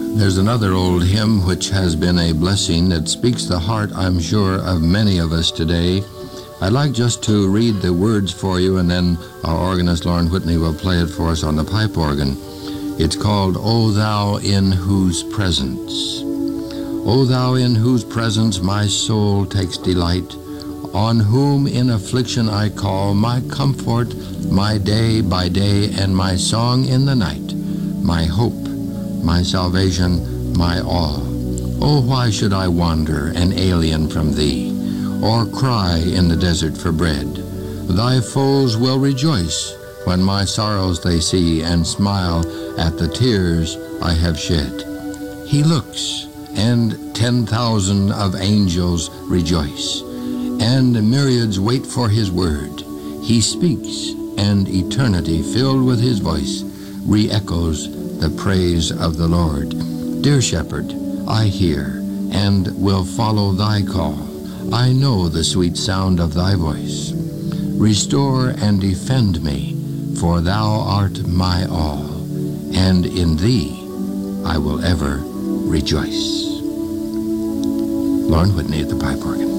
There's another old hymn which has been a blessing that speaks the heart, I'm sure, of many of us today. I'd like just to read the words for you, and then our organist Lauren Whitney will play it for us on the pipe organ. It's called, O Thou in Whose Presence. O Thou in whose presence my soul takes delight, on whom in affliction I call, my comfort, my day by day, and my song in the night, my hope, my salvation, my all. Oh, why should I wander an alien from Thee, or cry in the desert for bread? Thy foes will rejoice when my sorrows they see, and smile at the tears I have shed. He looks, and 10,000 of angels rejoice, and myriads wait for His word. He speaks, and eternity filled with His voice re-echoes the praise of the Lord. Dear Shepherd, I hear, and will follow Thy call. I know the sweet sound of Thy voice. Restore and defend me, for Thou art my all, and in Thee I will ever rejoice. Lauren Whitney at the pipe organ.